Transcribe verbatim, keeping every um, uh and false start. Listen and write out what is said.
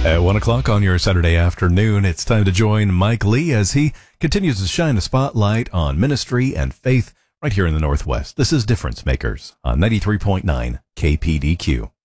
At one o'clock on your Saturday afternoon, it's time to join Mike Lee as he continues to shine a spotlight on ministry and faith right here in the Northwest. This is Difference Makers on ninety-three point nine K P D Q.